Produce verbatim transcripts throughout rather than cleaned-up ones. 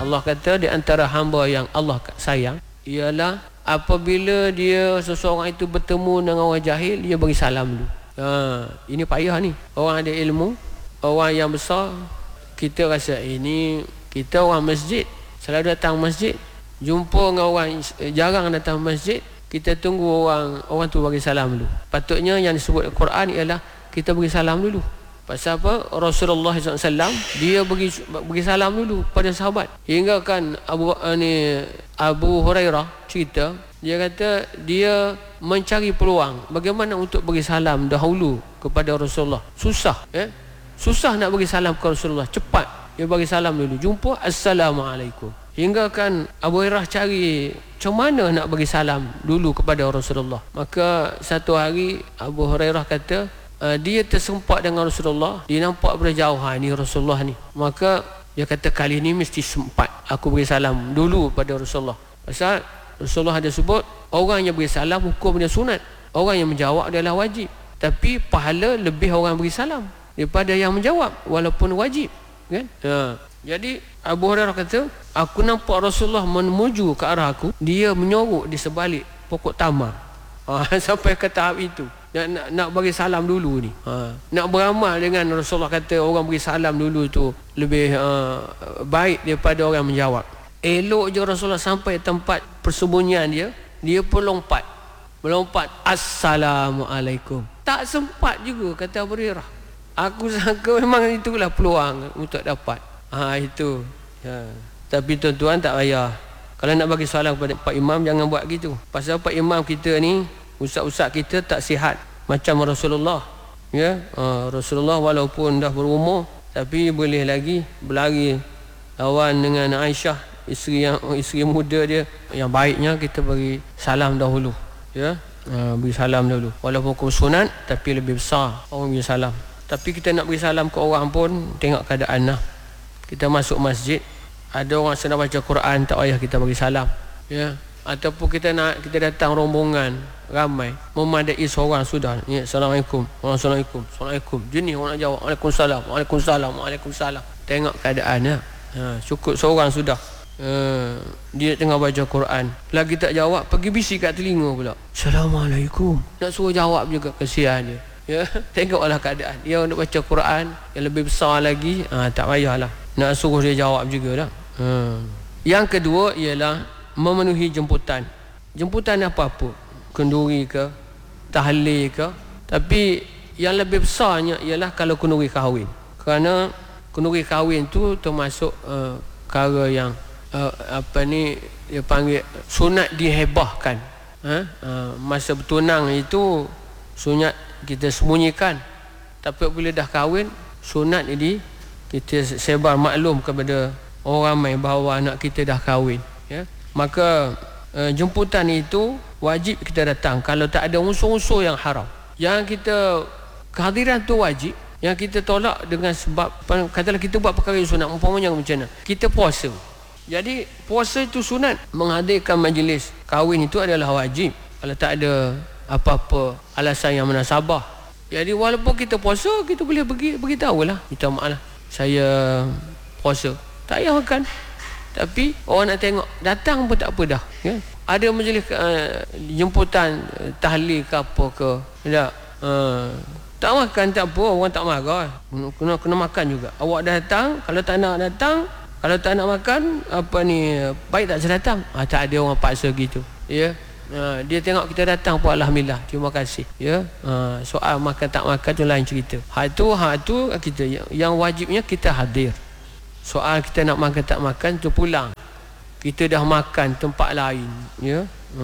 Allah kata di antara hamba yang Allah sayang ialah apabila dia seseorang itu bertemu dengan orang jahil, dia bagi salam dulu. Ha, ini payah ni. Orang ada ilmu, orang yang besar, kita rasa ini kita orang masjid, selalu datang masjid, jumpa dengan orang jarang datang masjid, kita tunggu orang orang tu bagi salam dulu. Patutnya yang disebut Al-Quran ialah kita bagi salam dulu. Pasal apa? Rasulullah sallallahu alaihi wasallam dia bagi bagi salam dulu pada sahabat. Hingga kan Abu ni Abu Hurairah cerita, dia kata dia mencari peluang bagaimana untuk bagi salam dahulu kepada Rasulullah. Susah, eh? Susah nak bagi salam kepada Rasulullah. Cepat dia bagi salam dulu. Jumpa, assalamualaikum. Hingga kan Abu Hurairah cari macam mana nak bagi salam dulu kepada Rasulullah. Maka satu hari Abu Hurairah kata, Uh, dia tersempat dengan Rasulullah, dia nampak berjauh, ha, ni Rasulullah ni. Maka dia kata kali ni mesti sempat aku beri salam dulu pada Rasulullah. Pasal Rasulullah ada sebut orang yang beri salam hukum dia sunat, orang yang menjawab adalah wajib. Tapi pahala lebih orang beri salam daripada yang menjawab walaupun wajib, kan? Ha. Jadi Abu Hurairah kata, aku nampak Rasulullah menuju ke arah aku, dia menyorok di sebalik pokok tamar. Ha, sampai ke tahap itu. Nak, nak, nak bagi salam dulu ni, ha. Nak beramal dengan Rasulullah kata orang beri salam dulu tu lebih uh, baik daripada orang menjawab. Elok je Rasulullah sampai tempat persembunyian dia, dia pun lompat melompat, assalamualaikum. Tak sempat juga, kata Abu Hurairah. Aku sangka memang itulah peluang untuk dapat. Ha, itu ya. Tapi tuan-tuan tak payah. Kalau nak bagi salam kepada Pak Imam, jangan buat gitu. Pasal Pak Imam kita ni, ustaz-ustaz kita tak sihat macam Rasulullah, ya. uh, Rasulullah walaupun dah berumur tapi boleh lagi berlari lawan dengan Aisyah, isteri yang isteri muda dia. Yang baiknya kita beri salam dahulu, ya. uh, beri salam dahulu walaupun hukum sunat, tapi lebih besar orang beri salam. Tapi kita nak beri salam ke orang pun tengok keadaan lah. Kita masuk masjid, ada orang sedang baca Quran, tak payah kita bagi salam, ya. Ataupun kita nak kita datang rombongan ramai, memadai seorang sudah, ya, assalamualaikum, assalamualaikum, assalamualaikum. Jenis orang nak jawab, waalaikumsalam, waalaikumsalam, waalaikumsalam. Tengok keadaannya. Ha, cukup seorang sudah. Ha, dia tengah baca Quran, lagi tak jawab, pergi bisik kat telinga pula, assalamualaikum. Nak suruh jawab juga, kesian dia. Ya, tengoklah keadaan. Dia nak baca Quran yang lebih besar lagi, ha, tak payahlah nak suruh dia jawab jugalah. Ha. Yang kedua ialah memenuhi jemputan. Jemputan apa-apa, kenduri ke, tahlil ke. Tapi yang lebih besarnya ialah kalau kenduri kahwin. Kerana kenduri kahwin tu termasuk uh, perkara yang uh, apa ni dia panggil sunat dihebahkan. Ha? Uh, masa bertunang itu sunat kita sembunyikan. Tapi bila dah kahwin, sunat ini kita sebar maklum kepada orang ramai bahawa anak kita dah kahwin, ya. Maka uh, jemputan itu wajib kita datang kalau tak ada unsur-unsur yang haram. Yang kita kehadiran tu wajib, yang kita tolak dengan sebab katalah kita buat perkara yang sunat, umpamanya macam mana, kita puasa. Jadi puasa itu sunat, menghadirkan majlis kahwin itu adalah wajib kalau tak ada apa-apa alasan yang munasabah. Jadi walaupun kita puasa, kita boleh bagi beritahulah, minta maaf lah, saya puasa, tak payah makan. Tapi orang nak tengok, datang pun tak apa dah, ya? Ada majlis uh, jemputan uh, tahlil ke apa ke, tak, uh, tak makan tak apa, orang tak marah, kena, kena makan juga. Awak datang, kalau tak nak datang, kalau tak nak makan, apa ni, baik tak saya datang. Ha, tak ada orang paksa gitu, ya. Ha, dia tengok kita datang pun alhamdulillah, terima kasih, ya. Ha, soal makan tak makan tu lain cerita. Hak tu hak tu kita yang, yang wajibnya kita hadir. Soal kita nak makan tak makan tu pulang, kita dah makan tempat lain, ya. Ha.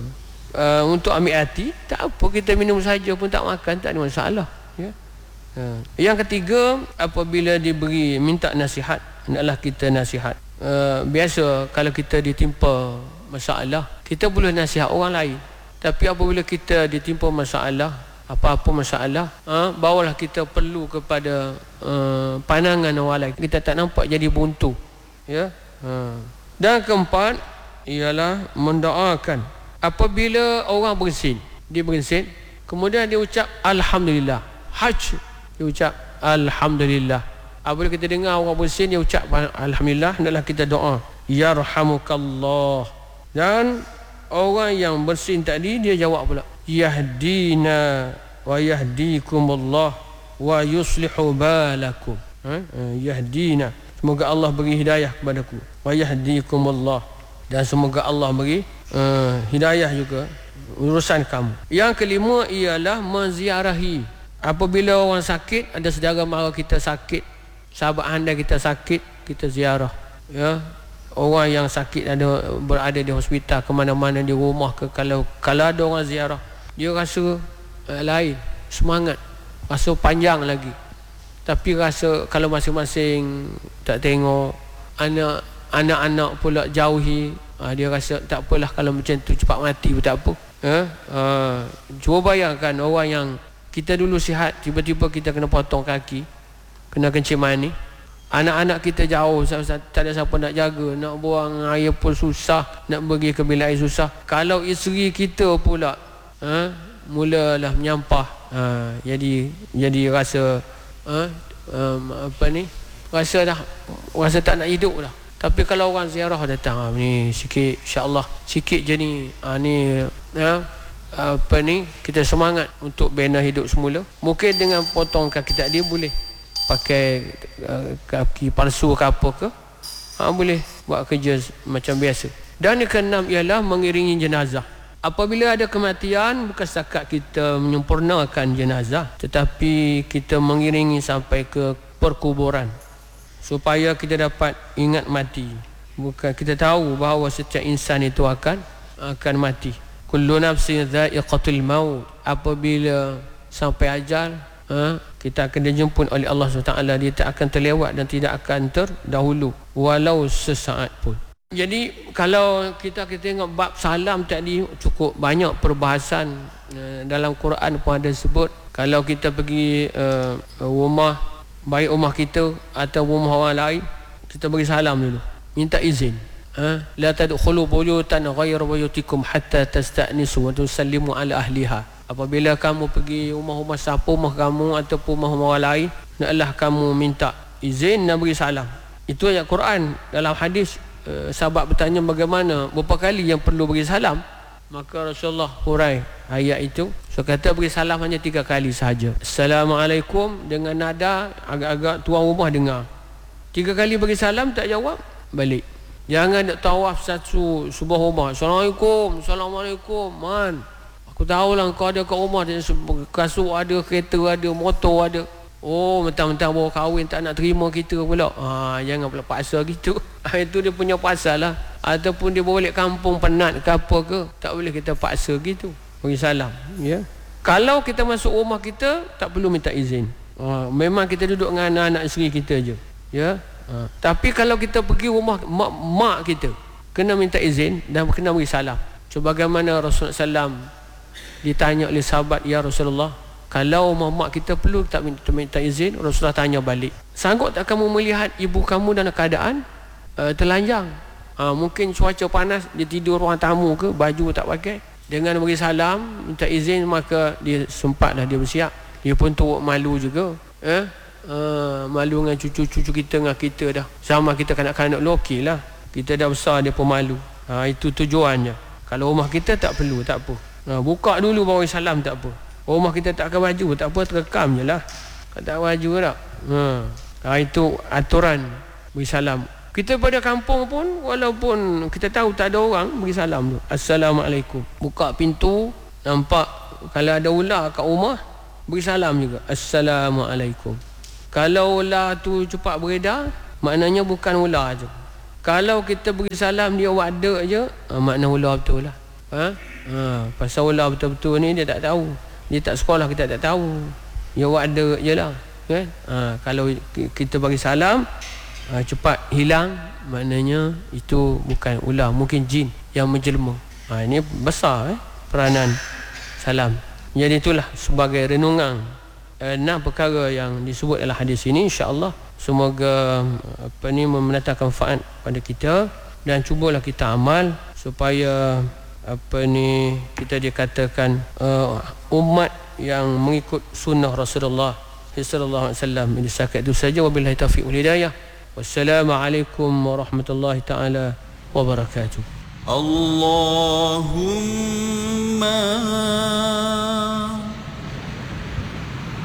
Uh, untuk ambil hati, tak apa, kita minum saja pun tak makan, tak ada masalah, ya. Ha. Yang ketiga, apabila diberi minta nasihat, hendaklah kita nasihat. Uh, biasa kalau kita ditimpa masalah, kita boleh nasihat orang lain. Tapi apabila kita ditimpa masalah, apa-apa masalah, ha, bawalah kita perlu kepada uh, pandangan orang lain. Kita tak nampak jadi buntu, ya. Ha. Dan keempat ialah mendoakan. Apabila orang bersin, dia bersin, kemudian dia ucap alhamdulillah, haj, dia ucap alhamdulillah. Apabila kita dengar orang bersin dia ucap alhamdulillah, hendaklah kita doa, yarhamukallah. Dan orang yang bersin tadi dia jawab pula, yahdina wa yahdikumullah wa yuslihu balakum. Ha? Yahdina, semoga Allah beri hidayah kepadaku, wa yahdikumullah, dan semoga Allah beri uh, hidayah juga urusan kamu. Yang kelima ialah menziarahi. Apabila orang sakit, ada saudara mara kita sakit, sahabat anda kita sakit, kita ziarah. Ya, orang yang sakit ada berada di hospital, ke mana-mana, di rumah ke, kalau kalau ada orang ziarah, dia rasa uh, lain, semangat, rasa panjang lagi. Tapi rasa kalau masing-masing tak tengok, anak anak-anak pula jauhi, ha, dia rasa tak apalah kalau macam tu cepat mati pun tak apa. Ha? Ha, cuba bayangkan orang yang kita dulu sihat, tiba-tiba kita kena potong kaki, kena kencing mani, anak-anak kita jauh, tak ada siapa nak jaga, nak buang air pun susah, nak pergi ke bilik air susah. Kalau isteri kita pula ha, mulalah menyampah, ha, jadi jadi rasa ha, um, apa ni, rasa dah rasa tak nak hidup dah. Tapi kalau orang ziarah datang, ha, ni sikit, insya-Allah sikit je ni, ha, ni ha, apa ni, kita semangat untuk bina hidup semula. Mungkin dengan potong kaki tak dia boleh pakai uh, kaki palsu ke apa ke, ha, boleh buat kerja macam biasa. Dan yang keenam ialah mengiringi jenazah. Apabila ada kematian, bukan setakat kita menyempurnakan jenazah, tetapi kita mengiringi sampai ke perkuburan supaya kita dapat ingat mati. Bukan, kita tahu bahawa setiap insan itu akan akan mati. Kullu nafsin dha'iqatul maut. Apabila sampai ajal, ha, kita akan dijemput oleh Allah subhanahu wa taala. Dia tak akan terlewat dan tidak akan terdahulu walau sesaat pun. Jadi kalau kita kita tengok bab salam tadi, cukup banyak perbahasan uh, dalam Quran pun ada sebut. Kalau kita pergi uh, rumah, baik rumah kita atau rumah orang lain, kita bagi salam dulu, minta izin. Ha? La tadkhulu buyutan ghayra buyutikum hatta tasta'nisu wa tusallimu ala ahliha. Apabila kamu pergi rumah-rumah siapa, rumah kamu ataupun rumah orang lain, hendaklah kamu minta izin dan beri salam. Itu ayat Quran. Dalam hadis, Uh, sahabat bertanya bagaimana, berapa kali yang perlu beri salam, maka Rasulullah hurai ayat itu. So kata beri salam hanya tiga kali sahaja. Assalamualaikum dengan nada agak-agak tuan rumah dengar. Tiga kali beri salam, tak jawab, balik. Jangan nak tawaf satu sebuah rumah, Assalamualaikum, Assalamualaikum, man, aku tahulah kau ada kat rumah, kasut ada, kereta ada, motor ada. Oh, mentang-mentang bawa kahwin tak nak terima kita pula. Ha, jangan pula paksa gitu. Itu dia punya pasal lah. Ataupun dia balik kampung penat ke apa ke, tak boleh kita paksa gitu. Bagi salam, ya. Kalau kita masuk rumah kita, tak perlu minta izin. Ha, memang kita duduk dengan anak-anak isteri kita je, ya. Ha. Tapi kalau kita pergi rumah mak, mak kita, kena minta izin dan kena beri salam. Sebagaimana Rasulullah sallallahu alaihi wasallam ditanya oleh sahabat, ya Rasulullah, kalau mak kita perlu tak minta, minta izin, Rasulullah tanya balik, sanggup tak kamu melihat ibu kamu dalam keadaan uh, telanjang, uh, mungkin cuaca panas, dia tidur ruang tamu ke, baju tak pakai, dengan beri salam, minta izin, maka dia sempat dah, dia bersiap. Dia pun turut malu juga, eh? uh, malu dengan cucu-cucu kita, dengan kita dah sama kita kanak-kanak lu, okey lah, kita dah besar, dia pun malu. uh, itu tujuannya. Kalau rumah kita tak perlu, tak apa, uh, buka dulu baru salam, tak apa. Rumah kita tak akan baju, tak apa, terekam je lah, tak baju tak. Ha. Ha, itu aturan beri salam. Kita pada kampung pun, walaupun kita tahu tak ada orang, beri salam tu, Assalamualaikum. Buka pintu, nampak kalau ada ular kat rumah, beri salam juga, Assalamualaikum. Kalau ular tu cepat beredar, maknanya bukan ular je. Kalau kita beri salam dia wadak je, ha, makna ular betul lah. Ha? Ha, pasal ular betul-betul ni dia tak tahu, dia tak sekolah, kita tak tahu, dia wadak je lah, kan? Ha, kalau kita bagi salam, ha, cepat hilang, maknanya itu bukan ular, mungkin jin yang menjelma. Ha, ini besar eh, peranan salam. Jadi itulah sebagai renungan enam perkara yang disebut dalam hadis ini. InsyaAllah semoga apa ni mendatangkan manfaat pada kita, dan cubalah kita amal supaya apa ni kita dikatakan uh, umat yang mengikut sunnah Rasulullah sallallahu alaihi wasallam. Ini setakat itu saja, wabillahi taufiq wal hidayah. Wassalamualaikum warahmatullahi taala wabarakatuh. الله